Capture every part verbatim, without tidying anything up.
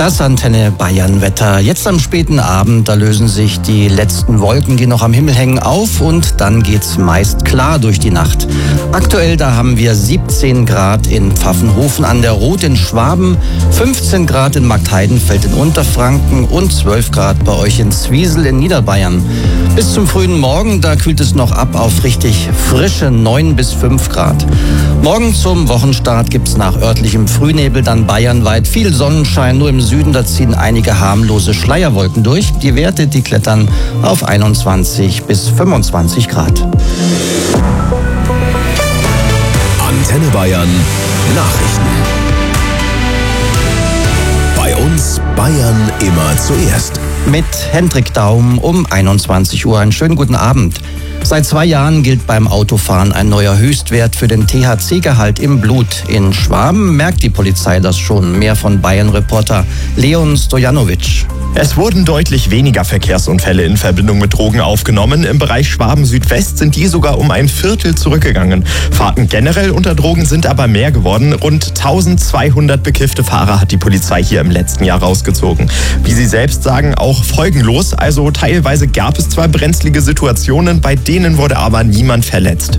Das Antenne Bayern Wetter. Jetzt am späten Abend, da lösen sich die letzten Wolken, die noch am Himmel hängen, auf und dann geht's meist klar durch die Nacht. Aktuell, da haben wir siebzehn Grad in Pfaffenhofen an der Rot in Schwaben, fünfzehn Grad in Marktheidenfeld in Unterfranken und zwölf Grad bei euch in Zwiesel in Niederbayern. Bis zum frühen Morgen, da kühlt es noch ab auf richtig frische neun bis fünf Grad. Morgen zum Wochenstart gibt's nach örtlichem Frühnebel dann bayernweit viel Sonnenschein. Nur im Süden, da ziehen einige harmlose Schleierwolken durch. Die Werte, die klettern auf einundzwanzig bis fünfundzwanzig Grad. Antenne Bayern Nachrichten. Bei uns Bayern immer zuerst. Mit Hendrik Daum um einundzwanzig Uhr. Einen schönen guten Abend. Seit zwei Jahren gilt beim Autofahren ein neuer Höchstwert für den T H C-Gehalt im Blut. In Schwaben merkt die Polizei das schon. Mehr von Bayern-Reporter Leon Stojanovic. Es wurden deutlich weniger Verkehrsunfälle in Verbindung mit Drogen aufgenommen. Im Bereich Schwaben-Südwest sind die sogar um ein Viertel zurückgegangen. Fahrten generell unter Drogen sind aber mehr geworden. Rund eintausendzweihundert bekiffte Fahrer hat die Polizei hier im letzten Jahr rausgezogen. Wie sie selbst sagen, auch folgenlos. Also teilweise gab es zwar brenzlige Situationen, bei denen wurde aber niemand verletzt.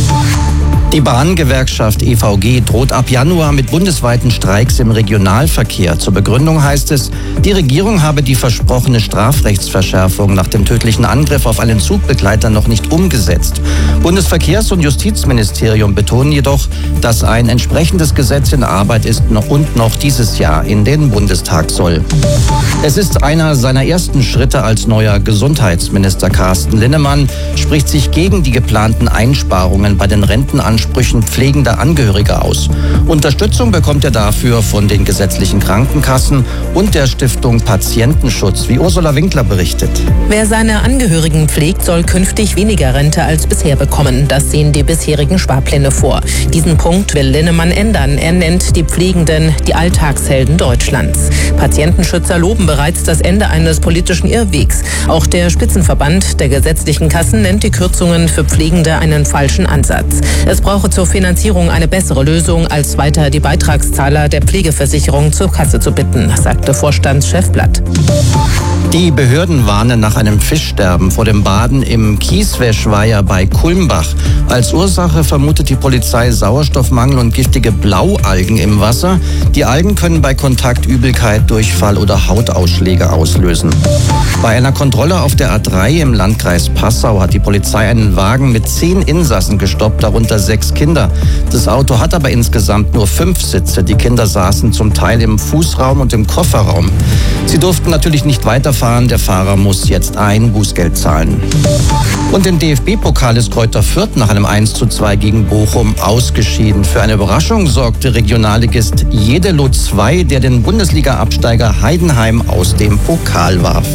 Die Bahngewerkschaft E V G droht ab Januar mit bundesweiten Streiks im Regionalverkehr. Zur Begründung heißt es, die Regierung habe die versprochene Strafrechtsverschärfung nach dem tödlichen Angriff auf einen Zugbegleiter noch nicht umgesetzt. Bundesverkehrs- und Justizministerium betonen jedoch, dass ein entsprechendes Gesetz in Arbeit ist und noch dieses Jahr in den Bundestag soll. Es ist einer seiner ersten Schritte als neuer Gesundheitsminister. Carsten Linnemann spricht sich gegen die geplanten Einsparungen bei den Rentenansprüchen pflegender Angehörige aus. Unterstützung bekommt er dafür von den gesetzlichen Krankenkassen und der Stiftung Patientenschutz, wie Ursula Winkler berichtet. Wer seine Angehörigen pflegt, soll künftig weniger Rente als bisher bekommen. Das sehen die bisherigen Sparpläne vor. Diesen Punkt will Linnemann ändern. Er nennt die Pflegenden die Alltagshelden Deutschlands. Patientenschützer loben bereits das Ende eines politischen Irrwegs. Auch der Spitzenverband der gesetzlichen Kassen nennt die Kürzungen für Pflegende einen falschen Ansatz. Es brauche zur Finanzierung eine bessere Lösung, als weiter die Beitragszahler der Pflegeversicherung zur Kasse zu bitten, sagte Vorstandschef Blatt. Die Behörden warnen nach einem Fischsterben vor dem Baden im Kieswäschweiher bei Kulmbach. Als Ursache vermutet die Polizei Sauerstoffmangel und giftige Blaualgen im Wasser. Die Algen können bei Kontakt Übelkeit, Durchfall oder Hautausschläge auslösen. Bei einer Kontrolle auf der A drei im Landkreis Passau hat die Polizei einen Wagen mit zehn Insassen gestoppt, darunter sechs Kinder. Das Auto hat aber insgesamt nur fünf Sitze. Die Kinder saßen zum Teil im Fußraum und im Kofferraum. Sie durften natürlich nicht weiterfahren. Der Fahrer muss jetzt ein Bußgeld zahlen. Und im D F B-Pokal ist Greuther Fürth nach einem eins zu zwei gegen Bochum ausgeschieden. Für eine Überraschung sorgte Regionalligist Jedelo zwei, der den Bundesliga-Absteiger Heidenheim aus dem Pokal warf.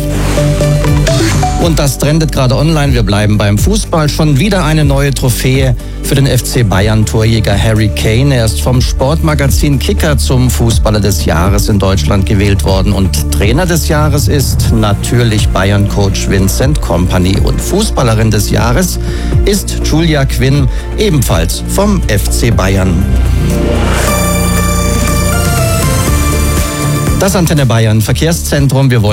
Und das trendet gerade online. Wir bleiben beim Fußball. Schon wieder eine neue Trophäe für den F C Bayern-Torjäger Harry Kane. Er ist vom Sportmagazin Kicker zum Fußballer des Jahres in Deutschland gewählt worden. Und Trainer des Jahres ist natürlich Bayern-Coach Vincent Kompany. Und Fußballerin des Jahres ist Julia Quinn, ebenfalls vom F C Bayern. Das Antenne Bayern Verkehrszentrum. Wir wollen